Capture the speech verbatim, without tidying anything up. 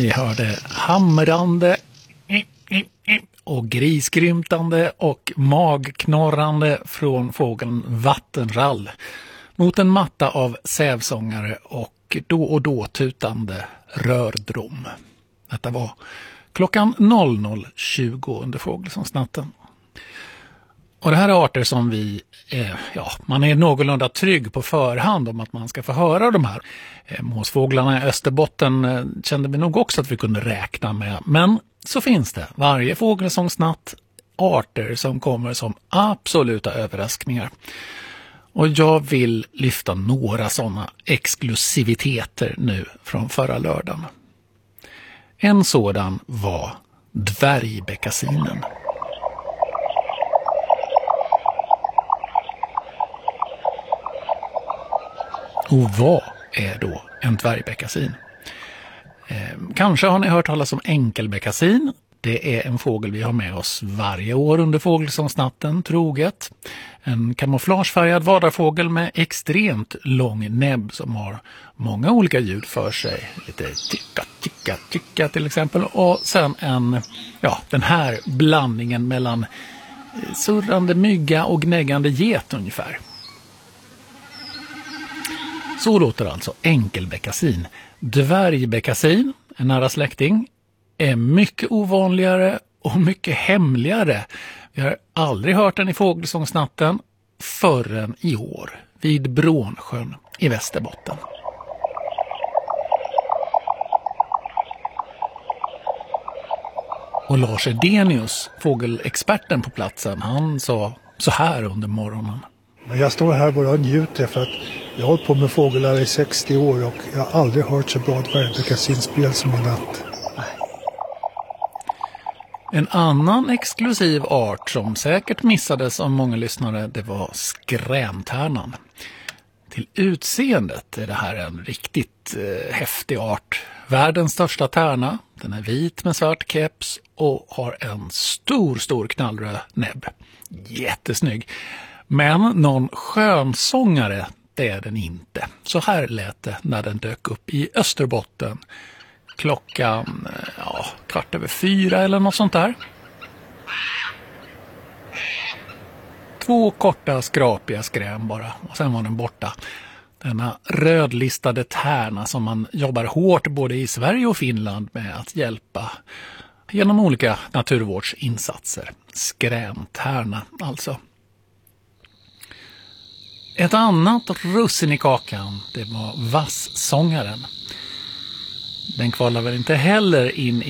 Vi hörde hamrande och grisgrymtande och magknorrande från fågeln vattenrall mot en matta av sävsångare och då och då tutande rördrom. Detta var klockan noll noll tjugo under Fågelsångsnatten. Och det här är arter som vi, eh, ja, man är någorlunda trygg på förhand om att man ska få höra de här. Eh, måsfåglarna i Österbotten eh, kände vi nog också att vi kunde räkna med. Men så finns det varje Fågelsångsnatt arter som kommer som absoluta överraskningar. Och jag vill lyfta några sådana exklusiviteter nu från förra lördagen. En sådan var dvärgbeckasinen. Och vad är då en dvärgbeckasin? Eh, kanske har ni hört talas om enkelbeckasin. Det är en fågel vi har med oss varje år under Fågelsångsnatten, troget. En kamouflagefärgad vadarfågel med extremt lång näbb som har många olika ljud för sig. Lite tycka, tycka, tycka till exempel. Och sen en, ja, den här blandningen mellan surrande mygga och gnäggande get ungefär. Så låter alltså enkelbeckasin. Dvärgbeckasin, en nära släkting, är mycket ovanligare och mycket hemligare. Vi har aldrig hört den i Fågelsångsnatten förrän i år vid Brånsjön i Västerbotten. Och Lars Edenius, fågelexperten på platsen, han sa så här under morgonen. Jag står här bara och njuter för att jag har hållit på med fåglar i sextio år och jag har aldrig hört så bra dvärgbeckasinspel som i natt. En annan exklusiv art som säkert missades av många lyssnare, det var skrämtärnan. Till utseendet är det här en riktigt eh, häftig art. Världens största tärna, den är vit med svart keps och har en stor, stor knallröd näbb. Jättesnygg. Men någon skönsångare, det är den inte. Så här lät det när den dök upp i Österbotten. Klockan ja, kvart över fyra eller något sånt där. Två korta skrapiga skräm bara och sen var den borta. Denna rödlistade tärna som man jobbar hårt både i Sverige och Finland med att hjälpa genom olika naturvårdsinsatser. Skrämtärna alltså. Ett annat russin i kakan, det var vassångaren. Den kvalar väl inte heller in